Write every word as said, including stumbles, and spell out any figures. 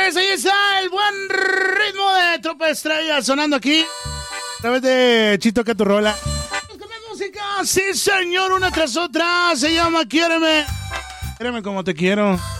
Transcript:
señores, ahí está el buen ritmo de Tropa Estrella sonando aquí a través de Chito Que Tu Rola. Con más música, sí señor, una tras otra, se llama Quiéreme. Quiéreme como te quiero.